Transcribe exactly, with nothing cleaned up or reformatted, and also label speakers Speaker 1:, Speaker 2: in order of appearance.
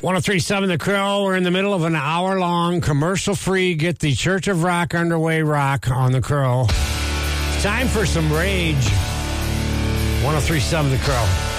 Speaker 1: one oh three point seven The Crow. We're in the middle of an hour-long commercial-free Get the Church of Rock Underway rock on The Crow. It's time for some rage. one oh three point seven The Crow.